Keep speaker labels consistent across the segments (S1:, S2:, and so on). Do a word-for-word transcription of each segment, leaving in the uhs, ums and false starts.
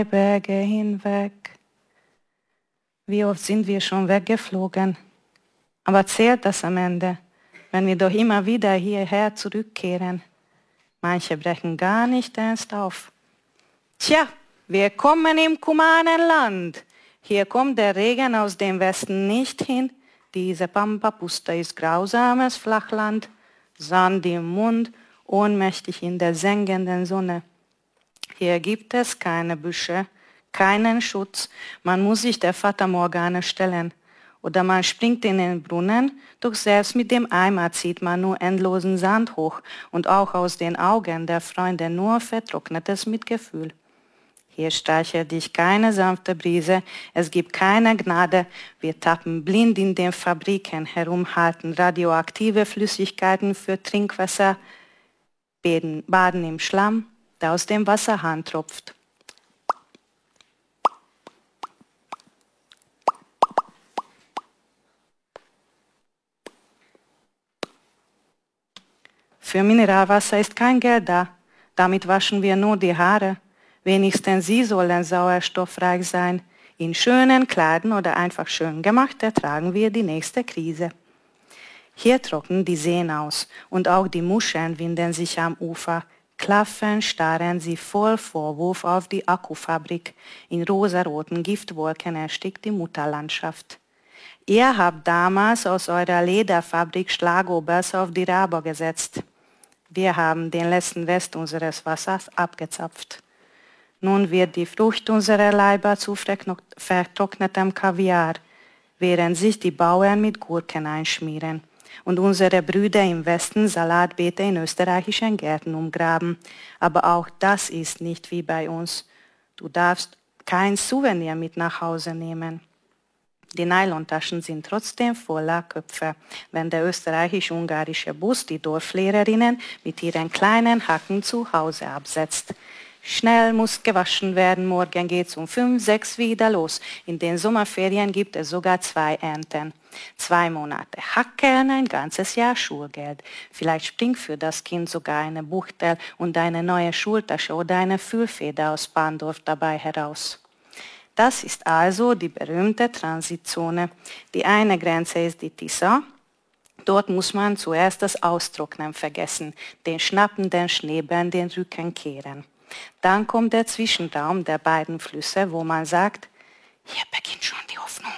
S1: Berge hinweg. Wie oft sind wir schon weggeflogen? Aber zählt das am Ende, wenn wir doch immer wieder hierher zurückkehren? Manche brechen gar nicht erst auf. Tja, wir kommen im Kumanenland. Hier kommt der Regen aus dem Westen nicht hin. Diese Pampa-Pusta ist grausames Flachland, Sand im Mund, ohnmächtig in der sengenden Sonne. Hier gibt es keine Büsche, keinen Schutz. Man muss sich der Fata Morgana stellen. Oder man springt in den Brunnen, doch selbst mit dem Eimer zieht man nur endlosen Sand hoch und auch aus den Augen der Freunde nur vertrocknetes Mitgefühl. Hier streichelt dich keine sanfte Brise, es gibt keine Gnade. Wir tappen blind in den Fabriken herum, halten radioaktive Flüssigkeiten für Trinkwasser, baden, baden im Schlamm, der aus dem Wasserhahn tropft. Für Mineralwasser ist kein Geld da. Damit waschen wir nur die Haare. Wenigstens sie sollen sauerstoffreich sein. In schönen Kleidern oder einfach schön gemacht ertragen wir die nächste Krise. Hier trocknen die Seen aus und auch die Muscheln winden sich am Ufer. Klaffen starren sie voll Vorwurf auf die Akkufabrik. In rosaroten Giftwolken erstickt die Mutterlandschaft. Ihr habt damals aus eurer Lederfabrik Schlagobers auf die Rhaber gesetzt. Wir haben den letzten Rest unseres Wassers abgezapft. Nun wird die Frucht unserer Leiber zu vertrocknetem Kaviar, während sich die Bauern mit Gurken einschmieren und unsere Brüder im Westen Salatbeete in österreichischen Gärten umgraben. Aber auch das ist nicht wie bei uns. Du darfst kein Souvenir mit nach Hause nehmen. Die Nylontaschen sind trotzdem voller Köpfe, wenn der österreichisch-ungarische Bus die Dorflehrerinnen mit ihren kleinen Hacken zu Hause absetzt. Schnell muss gewaschen werden, morgen geht's um fünf, sechs wieder los. In den Sommerferien gibt es sogar zwei Ernten. Zwei Monate Hackeln, ein ganzes Jahr Schulgeld. Vielleicht springt für das Kind sogar eine Buchtel und eine neue Schultasche oder eine Füllfeder aus Bahndorf dabei heraus. Das ist also die berühmte Transitzone. Die eine Grenze ist die Tisa. Dort muss man zuerst das Austrocknen vergessen, den schnappenden Schneebällen den Rücken kehren. Dann kommt der Zwischenraum der beiden Flüsse, wo man sagt, hier beginnt schon die Hoffnung.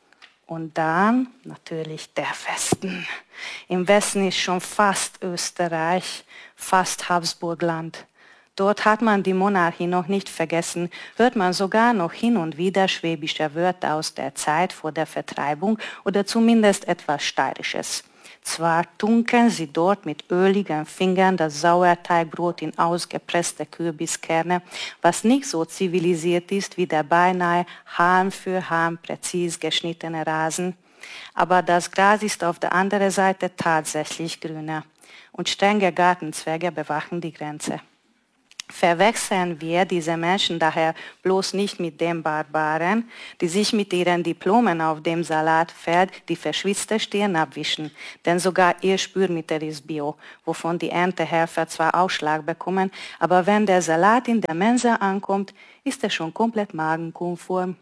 S1: Und dann natürlich der Westen. Im Westen ist schon fast Österreich, fast Habsburgland. Dort hat man die Monarchie noch nicht vergessen, hört man sogar noch hin und wieder schwäbische Wörter aus der Zeit vor der Vertreibung oder zumindest etwas Steirisches. Zwar tunkeln sie dort mit öligen Fingern das Sauerteigbrot in ausgepresste Kürbiskerne, was nicht so zivilisiert ist wie der beinahe Halm für Halm präzis geschnittene Rasen. Aber das Gras ist auf der anderen Seite tatsächlich grüner und strenge Gartenzwerge bewachen die Grenze. Verwechseln wir diese Menschen daher bloß nicht mit den Barbaren, die sich mit ihren Diplomen auf dem Salatfeld die verschwitzte Stirn abwischen. Denn sogar ihr Spülmittel ist Bio, wovon die Erntehelfer zwar Ausschlag bekommen, aber wenn der Salat in der Mensa ankommt, ist er schon komplett magenkonform.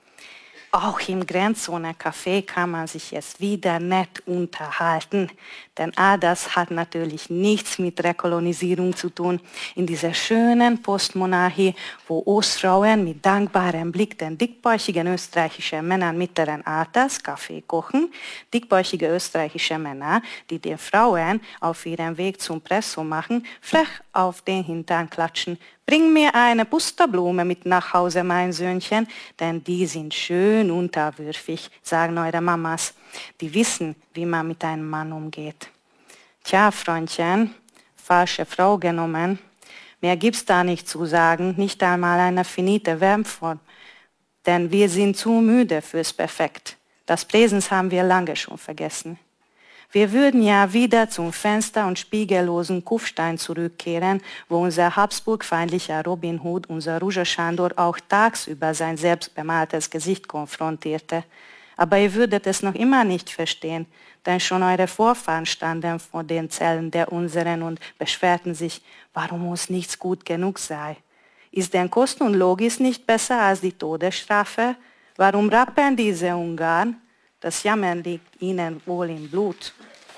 S1: Auch im Grenzzone-Café kann man sich jetzt wieder nett unterhalten, denn all das hat natürlich nichts mit Rekolonisierung zu tun. In dieser schönen Postmonarchie, wo Ostfrauen mit dankbarem Blick den dickbäuchigen österreichischen Männern mittleren Alters Kaffee kochen, dickbäuchige österreichische Männer, die den Frauen auf ihrem Weg zum Presso machen, frech auf den Hintern klatschen. Bring mir eine Pusterblume mit nach Hause, mein Söhnchen, denn die sind schön unterwürfig, sagen eure Mamas. Die wissen, wie man mit einem Mann umgeht. Tja, Freundchen, falsche Frau genommen. Mehr gibt's da nicht zu sagen, nicht einmal eine finite Verbform. Denn wir sind zu müde fürs Perfekt. Das Präsens haben wir lange schon vergessen. Wir würden ja wieder zum Fenster- und spiegellosen Kufstein zurückkehren, wo unser Habsburg-feindlicher Robin Hood, unser Ruja Sándor, auch tagsüber sein selbstbemaltes Gesicht konfrontierte. Aber ihr würdet es noch immer nicht verstehen, denn schon eure Vorfahren standen vor den Zellen der unseren und beschwerten sich, warum uns nichts gut genug sei. Ist denn Kost und Logis nicht besser als die Todesstrafe? Warum rappeln diese Ungarn? Das Jammern liegt ihnen wohl im Blut.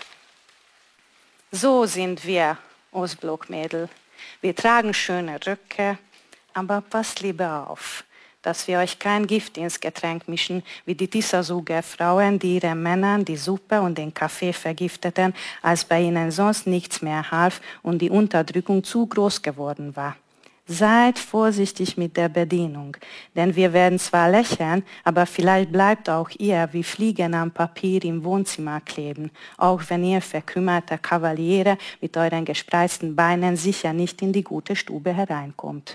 S1: So sind wir, Ostblockmädel. Wir tragen schöne Röcke, aber passt lieber auf, dass wir euch kein Gift ins Getränk mischen, wie die Tisasuger Frauen, die ihren Männern die Suppe und den Kaffee vergifteten, als bei ihnen sonst nichts mehr half und die Unterdrückung zu groß geworden war. Seid vorsichtig mit der Bedienung, denn wir werden zwar lächeln, aber vielleicht bleibt auch ihr wie Fliegen am Papier im Wohnzimmer kleben, auch wenn ihr verkümmerter Kavaliere mit euren gespreizten Beinen sicher nicht in die gute Stube hereinkommt.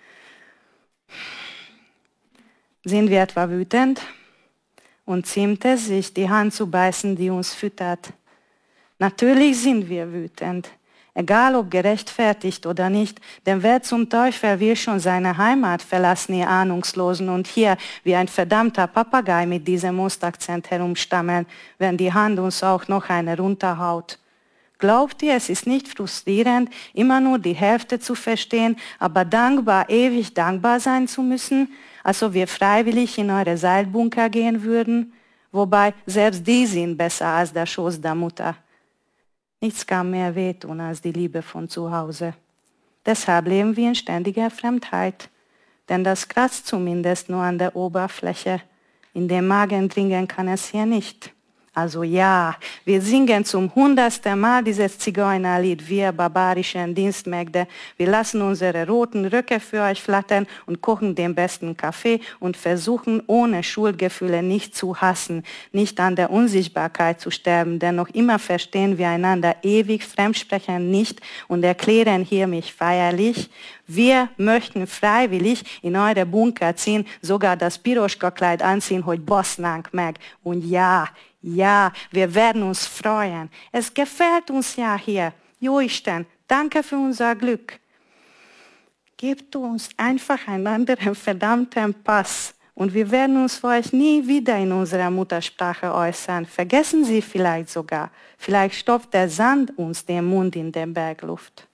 S1: Sind wir etwa wütend? Und ziemt es sich, die Hand zu beißen, die uns füttert? Natürlich sind wir wütend. Egal ob gerechtfertigt oder nicht, denn wer zum Teufel will schon seine Heimat verlassen, ihr Ahnungslosen, und hier wie ein verdammter Papagei mit diesem Ostakzent herumstammeln, wenn die Hand uns auch noch eine runterhaut? Glaubt ihr, es ist nicht frustrierend, immer nur die Hälfte zu verstehen, aber dankbar, ewig dankbar sein zu müssen, als ob wir freiwillig in eure Seilbunker gehen würden? Wobei selbst die sind besser als der Schoß der Mutter. Nichts kann mehr wehtun als die Liebe von zu Hause. Deshalb leben wir in ständiger Fremdheit. Denn das kratzt zumindest nur an der Oberfläche. In den Magen dringen kann es hier nicht. Also ja, wir singen zum hundertsten Mal dieses Zigeunerlied, wir barbarischen Dienstmägde. Wir lassen unsere roten Röcke für euch flattern und kochen den besten Kaffee und versuchen ohne Schuldgefühle nicht zu hassen, nicht an der Unsichtbarkeit zu sterben, denn noch immer verstehen wir einander ewig, fremdsprechen nicht und erklären hier mich feierlich. Wir möchten freiwillig in eure Bunker ziehen, sogar das Piroschka-Kleid anziehen, hogy bassnánk meg. Und ja, ja, wir werden uns freuen. Es gefällt uns ja hier. Joisten, danke für unser Glück. Gebt uns einfach einen anderen verdammten Pass und wir werden uns für euch nie wieder in unserer Muttersprache äußern. Vergessen Sie vielleicht sogar. Vielleicht stopft der Sand uns den Mund in der Bergluft.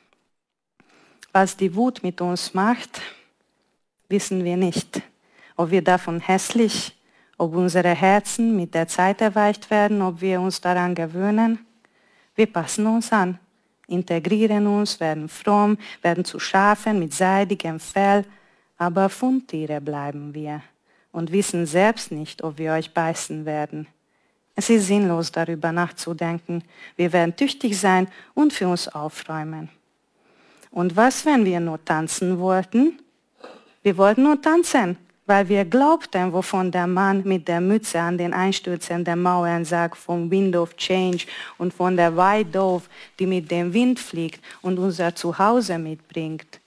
S1: Was die Wut mit uns macht, wissen wir nicht. Ob wir davon hässlich, ob unsere Herzen mit der Zeit erweicht werden, ob wir uns daran gewöhnen. Wir passen uns an, integrieren uns, werden fromm, werden zu Schafen mit seidigem Fell, aber Fundtiere bleiben wir und wissen selbst nicht, ob wir euch beißen werden. Es ist sinnlos, darüber nachzudenken. Wir werden tüchtig sein und für uns aufräumen. Und was, wenn wir nur tanzen wollten? Wir wollten nur tanzen, weil wir glaubten, wovon der Mann mit der Mütze an den einstürzenden Mauern sagt, vom Wind of Change und von der White Dove, die mit dem Wind fliegt und unser Zuhause mitbringt.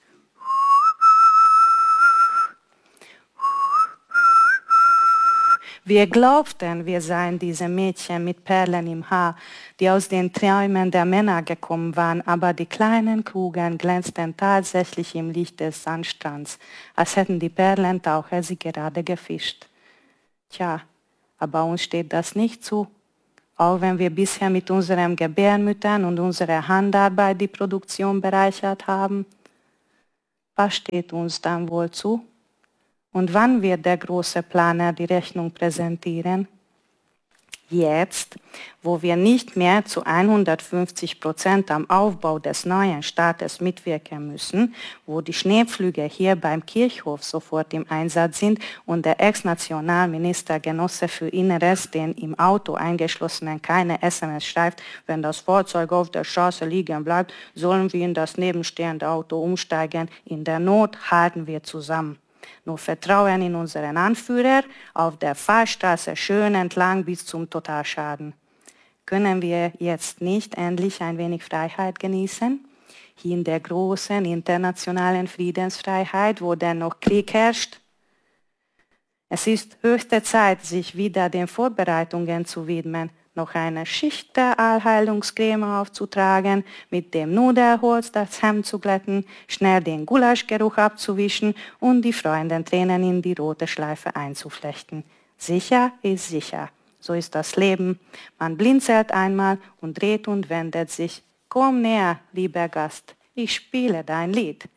S1: Wir glaubten, wir seien diese Mädchen mit Perlen im Haar, die aus den Träumen der Männer gekommen waren, aber die kleinen Kugeln glänzten tatsächlich im Licht des Sandstrands, als hätten die Perlentaucher sie gerade gefischt. Tja, aber uns steht das nicht zu, auch wenn wir bisher mit unseren Gebärmüttern und unserer Handarbeit die Produktion bereichert haben. Was steht uns dann wohl zu? Und wann wird der große Planer die Rechnung präsentieren? Jetzt, wo wir nicht mehr zu hundertfünfzig Prozent am Aufbau des neuen Staates mitwirken müssen, wo die Schneepflüge hier beim Kirchhof sofort im Einsatz sind und der Ex-Nationalminister Genosse für Inneres den im Auto eingeschlossenen keine S M S schreibt, wenn das Fahrzeug auf der Straße liegen bleibt, sollen wir in das nebenstehende Auto umsteigen. In der Not halten wir zusammen. Nur Vertrauen in unseren Anführer, auf der Fahrstraße schön entlang bis zum Totalschaden. Können wir jetzt nicht endlich ein wenig Freiheit genießen? Hier in der großen internationalen Friedensfreiheit, wo dennoch Krieg herrscht? Es ist höchste Zeit, sich wieder den Vorbereitungen zu widmen, noch eine Schicht der Allheilungscreme aufzutragen, mit dem Nudelholz das Hemd zu glätten, schnell den Gulaschgeruch abzuwischen und die Freudentränen in die rote Schleife einzuflechten. Sicher ist sicher. So ist das Leben. Man blinzelt einmal und dreht und wendet sich. Komm näher, lieber Gast, ich spiele dein Lied.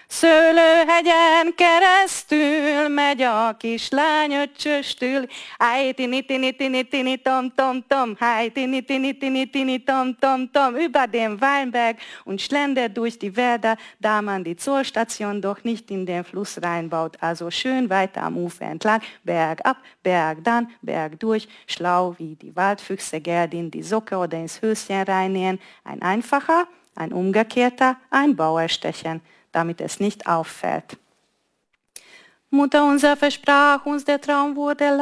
S1: Szőlőhegyen keresztül megy a kislány öccsöstül. Háj, tini, tini, tini, tini, tom, tom, tom. Háj, tini, tini, tini, tini, tom, tom, tom. Über den Weinberg und schlendert durch die Wälder, da man die Zollstation doch nicht in den Fluss reinbaut. Also schön weiter am Ufer entlang, bergab, berg dann, berg durch. Schlau wie die Waldfüchse Gerdin die Socke oder ins Höschen reinnehmen. Ein einfacher, ein umgekehrter, ein Bauerstechen, damit es nicht auffällt. Mutter unser versprach uns, der Traum wurde